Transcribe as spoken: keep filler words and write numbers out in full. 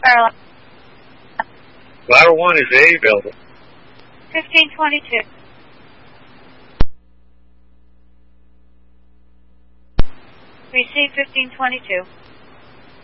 Carolina. Lateral one is A available. fifteen twenty-two. Receive fifteen twenty-two.